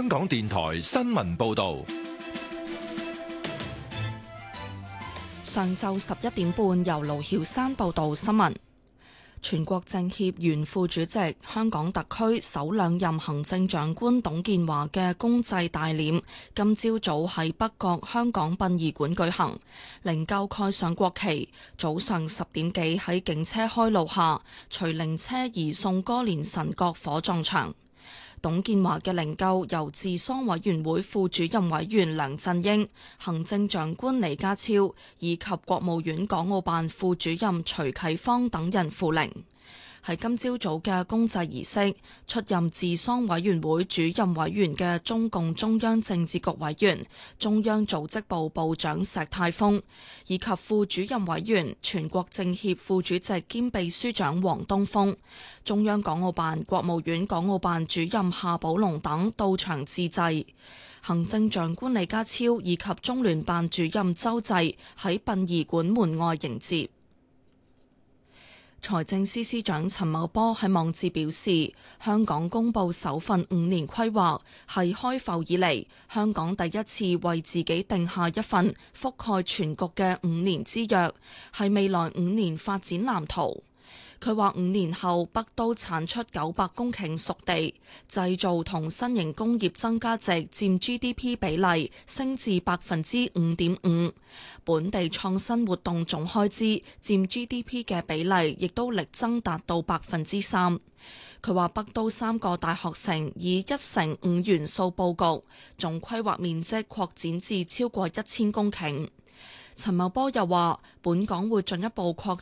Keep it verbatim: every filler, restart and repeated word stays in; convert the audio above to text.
香港電台新聞報道。 上晝十一點半，由盧曉山報道新聞。全國政協原副主席、香港特區首兩任行政長官董建華嘅公祭大殮，今朝早喺北角香港殯儀館舉行，靈柩蓋上國旗。早上十點幾喺警車開路下，隨靈車移送歌連臣角火葬場。董建華嘅靈柩由治喪委員會副主任委員梁振英、行政長官李家超以及國務院港澳辦副主任徐啟芳等人扶靈。喺今朝早嘅公祭儀式，出任治喪委員會主任委員嘅中共中央政治局委員、中央組織部部長石泰峰，以及副主任委員、全國政協副主席兼秘書長王東峰、中央港澳辦、國務院港澳辦主任夏寶龍等到場致祭。行政長官李家超以及中聯辦主任周濟喺殯儀館門外迎接。財政司司長陳茂波喺網誌表示，香港公布首份五年規劃，係開埠以嚟香港第一次為自己定下一份覆蓋全局嘅五年之約，係未來五年發展藍圖。佢話五年後北都產出九百公頃熟地，製造同新型工業增加值佔 G D P 比例升至百分之五點五，本地創新活動總開支佔 G D P 嘅比例亦都力爭達到百分之三。佢話北都三個大學城以一乘五元素佈局，總規劃面積擴展至超過一千公頃。陳茂波又話，本港會進一步擴